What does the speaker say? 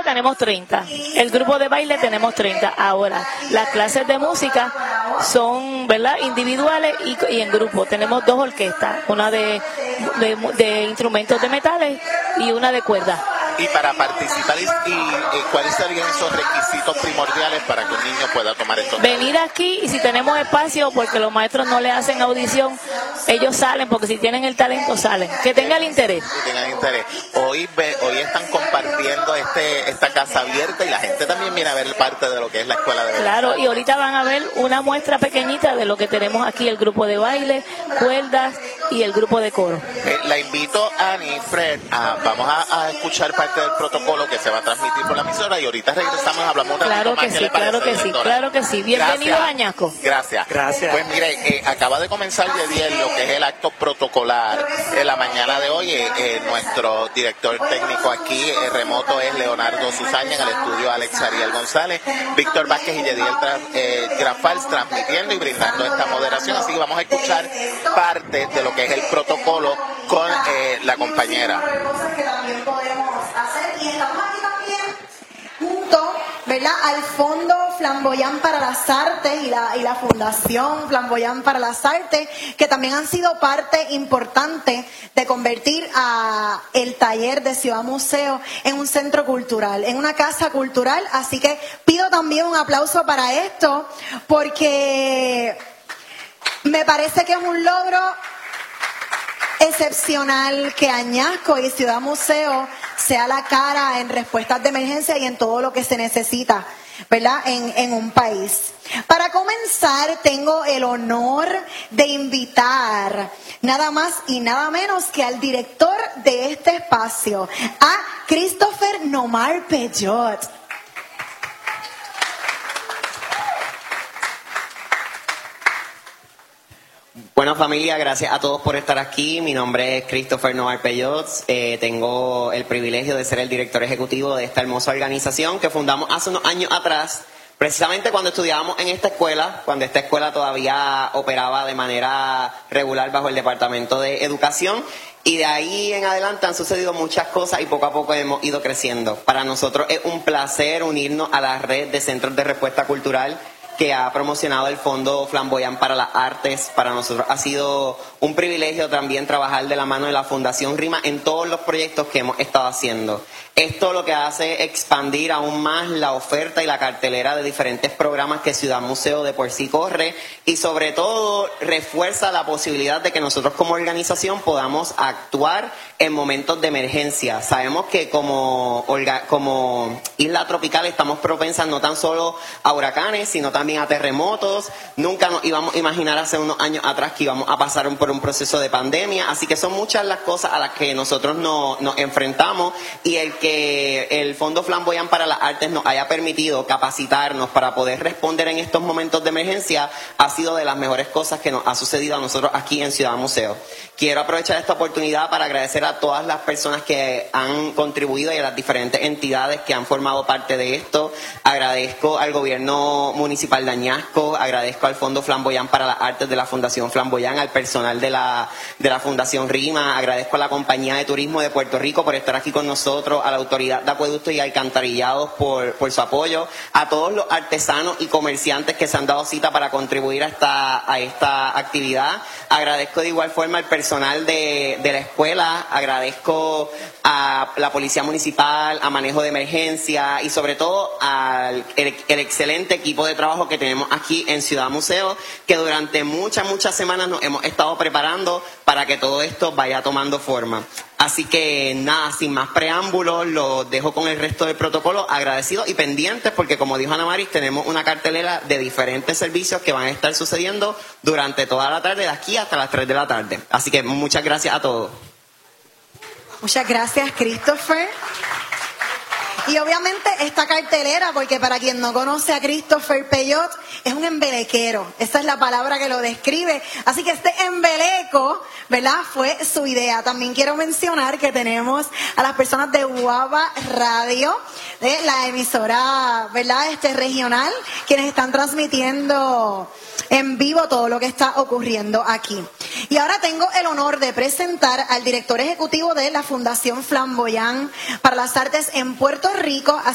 tenemos 30. El grupo de baile tenemos 30. Ahora, las clases de música son, ¿verdad?, individuales y en grupo. Tenemos 2 orquestas, una de instrumentos de metales y una de cuerdas. Y para participar, ¿cuáles serían esos requisitos primordiales para que un niño pueda tomar estos talleres? Venir aquí, y si tenemos espacio, porque los maestros no le hacen audición, ellos salen, porque si tienen el talento salen. Que tenga el interés. Que tengan interés. Hoy están compartiendo esta casa abierta y la gente también viene a ver parte de lo que es la escuela de baile. Claro, y ahorita van a ver una muestra pequeñita de lo que tenemos aquí, el grupo de baile, cuerdas y el grupo de coro. La invito a Ani, Fred, vamos a escuchar parte del protocolo que se va a transmitir por la emisora y ahorita regresamos, hablamos un ratito más. Claro que sí. Bienvenido a Añasco. Gracias. Pues mire, acaba de comenzar Yediel lo que es el acto protocolar en la mañana de hoy. Nuestro director técnico aquí remoto es Leonardo Susaña, en el estudio Alex Ariel González, Víctor Vázquez y Yediel Grafals transmitiendo y brindando esta moderación. Así que vamos a escuchar parte de lo que es el protocolo con la compañera. Y estamos aquí también junto, ¿verdad?, al Fondo Flamboyant para las Artes y la Fundación Flamboyant para las Artes, que también han sido parte importante de convertir a el taller de Ciudad Museo en un centro cultural, en una casa cultural. Así que pido también un aplauso para esto, porque me parece que es un logro excepcional que Añasco y Ciudad Museo sea la cara en respuestas de emergencia y en todo lo que se necesita, ¿verdad?, en un país. Para comenzar, tengo el honor de invitar nada más y nada menos que al director de este espacio, a Christopher Nomar Peyot. Bueno, familia, gracias a todos por estar aquí. Mi nombre es Christopher Nomar Peyot. Tengo el privilegio de ser el director ejecutivo de esta hermosa organización que fundamos hace unos años atrás, precisamente cuando estudiábamos en esta escuela, cuando esta escuela todavía operaba de manera regular bajo el Departamento de Educación. Y de ahí en adelante han sucedido muchas cosas y poco a poco hemos ido creciendo. Para nosotros es un placer unirnos a la red de centros de respuesta cultural que ha promocionado el Fondo Flamboyant para las Artes. Para nosotros ha sido un privilegio también trabajar de la mano de la Fundación RIMA en todos los proyectos que hemos estado haciendo. Esto lo que hace es expandir aún más la oferta y la cartelera de diferentes programas que Ciudad Museo de por sí corre, y sobre todo refuerza la posibilidad de que nosotros como organización podamos actuar en momentos de emergencia. Sabemos que como isla tropical estamos propensas no tan solo a huracanes, sino también a terremotos. Nunca nos íbamos a imaginar hace unos años atrás que íbamos a pasar por un proceso de pandemia, así que son muchas las cosas a las que nosotros nos enfrentamos, y el que el Fondo Flamboyant para las Artes nos haya permitido capacitarnos para poder responder en estos momentos de emergencia ha sido de las mejores cosas que nos ha sucedido a nosotros aquí en Ciudad Museo. Quiero aprovechar esta oportunidad para agradecer a todas las personas que han contribuido y a las diferentes entidades que han formado parte de esto. Agradezco al gobierno municipal de Añasco, agradezco al Fondo Flamboyant para las Artes de la Fundación Flamboyant, al personal de la Fundación RIMA, agradezco a la Compañía de Turismo de Puerto Rico por estar aquí con nosotros, a la Autoridad de Acueductos y Alcantarillados por su apoyo, a todos los artesanos y comerciantes que se han dado cita para contribuir a esta actividad. Agradezco de igual forma al personal de la escuela, agradezco a la Policía Municipal, a Manejo de Emergencia y sobre todo al el excelente equipo de trabajo que tenemos aquí en Ciudad Museo, que durante muchas semanas nos hemos estado preparando para que todo esto vaya tomando forma. Así que nada, sin más preámbulos, los dejo con el resto del protocolo, agradecidos y pendientes, porque como dijo Ana Maris, tenemos una cartelera de diferentes servicios que van a estar sucediendo durante toda la tarde, de aquí hasta las 3 de la tarde. Así que muchas gracias a todos. Muchas gracias, Christopher. Y obviamente esta cartelera, porque para quien no conoce a Christopher Peyot, es un embelequero. Esa es la palabra que lo describe. Así que este embeleco, ¿verdad?, fue su idea. También quiero mencionar que tenemos a las personas de Guava Radio, de la emisora, ¿verdad?, regional, quienes están transmitiendo en vivo todo lo que está ocurriendo aquí. Y ahora tengo el honor de presentar al director ejecutivo de la Fundación Flamboyant para las Artes en Puerto Rico,